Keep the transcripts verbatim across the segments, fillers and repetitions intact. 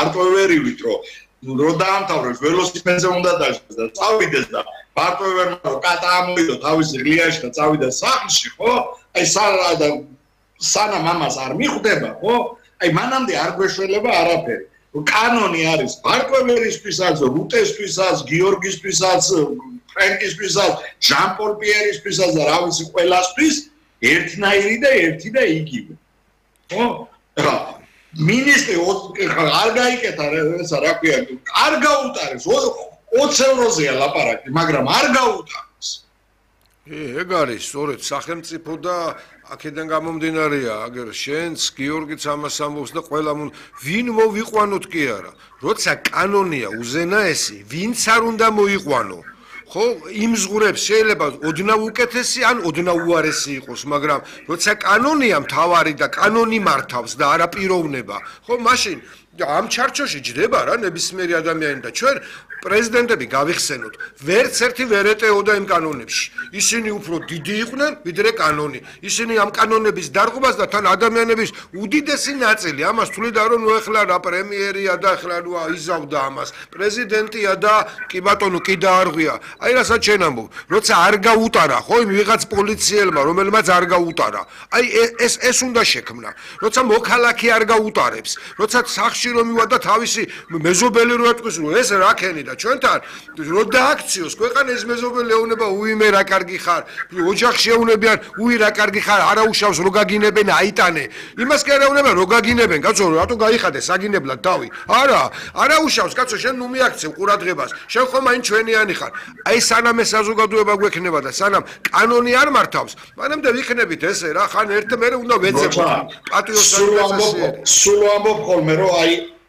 მარტო ვერ ივით რომ რო დაამთავრებს ველოსიპედზე უნდა დაჟდეს და წავიდეს და მარტო ვერ რომ კატა ამოიდო თავისი ღლიაში და წავიდა სახლში ხო აი სარა და სანამ ამას არ მიხვდება ხო აი მანამდე არ გვეშველება არაფერი კანონი არის მარტო ვერისთვისაც რუტესთვისაც გიორგისთვისაც ფრენკისთვისაც ჟან პოლ პიერისთვისაც და რა ვიცი ყველასთვის ერთნაირი და ერთი და იგივე ხო რა მინისტრი არ გაიკეთა ესა რა ქვია არ გაუტარეს ოცი ევროზეა ლაპარაკი მაგრამ არ გაუტარეს ეგ არის სწორედ სახელმწიფო და აქედან გამომდინარეა აგერ შენც გიორგიც ამას ამბობს და ყველამ ვინ მოვიყვანოთ კი არა როცა კანონია უზენაესი ვინც არ უნდა მოიყვანო ხო იმ ზღურებს შეიძლება ოდნავ უკეთესი ან ოდნავ უარესი იყოს მაგრამ როცა კანონია მთავარი და კანონი მართავს და არა პიროვნება ხო მაშინ ამ ჩარჩოში ჯდება რა ნებისმიერი ადამიანი და ჩვენ პრეზიდენტები გავიხსენოთ ვერც ერთი ვერ ეტეოდა იმ კანონებში ისინი უფრო დიდი იყვნენ ვიდრე კანონი ისინი ამ კანონების დარღვევას და თან ადამიანების უდიდესი ნაწილი ამას თვლიდა რომ ნუ ეხლა რა პრემიერია და ეხლა ნუ იზავდა ამას პრეზიდენტია და კი ბატონო კი დაარღვია აი რასაც შენ ამბობ როცა არ გაუტარა ხო იმ ვიღაც პოლიციელმა რომელმაც არ გაუტარა აი ეს ეს უნდა შექმნა როცა მოქალაქე არ გაუტარებს როცა სახში რომ მივა და თავისი მეზობელი რო ეთქვის რომ ეს რა ქენი და ჩვენთან რო დააქციოს ქვეყანა ეს მეზობელი ეუნება უიმე რა კარგი ხარ ოჯახში ეუნებიან უი რა კარგი ხარ არაუშავს რო გაგინებენ აიტანე იმას კი არ ეუნება რო გაგინებენ კაცო რატო გაიხადე საგინებლად დავი არა არაუშავს კაცო შენ ნუ მიაქცევ ყურადღებას შენ ხომ აი ჩვენიანი ხარ აი სანამ ეს საზოგადოება გვექნება და სანამ კანონი არ მართავს მანამდე ვიქნებით ესე რა ხან ერთ მერე უნდა ვეძებოთ პატრიოტიზმი სულ ამბობ ხოლმე რომ აი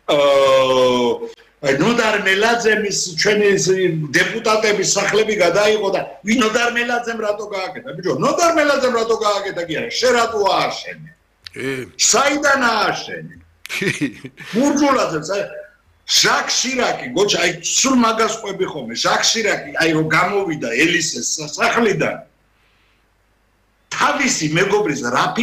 აი ნოდარ მელაძემის ჩვენი დეპუტატების სახლები გადაიღო და ვინ ნოდარ მელაძემ რატო გააკეთა ბიჭო ნოდარ მელაძემ რატო გააკეთა კი არა შენ რატო ააშენე კი საიდან ააშენე მურჯულაძემ ჟაკ შირაკი გოჩა აი სულ მაგას ყვები ხოლმე ჟაკ შირაკი აი რომ გამოვიდა ელისეს სახლიდან თავისი მეგობრის რაფი